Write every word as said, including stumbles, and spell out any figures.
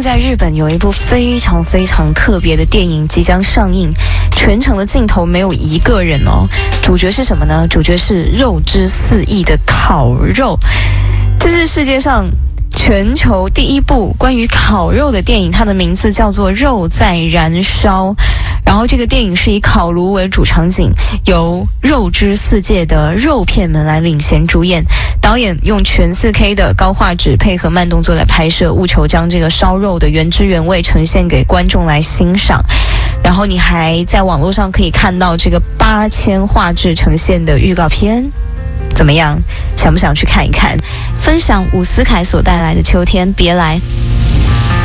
在日本有一部非常非常特别的电影即将上映，全程的镜头没有一个人哦，主角是什么呢？主角是肉之四溢的烤肉，这是世界上全球第一部关于烤肉的电影，它的名字叫做《肉在燃烧》。然后这个电影是以烤炉为主场景，由肉之四界的肉片们来领衔主演。导演用全 四 K 的高画质配合慢动作来拍摄，务求将这个烧肉的原汁原味呈现给观众来欣赏。然后你还在网络上可以看到这个八千画质呈现的预告片。怎么样？想不想去看一看？分享伍思凯所带来的秋天，别来。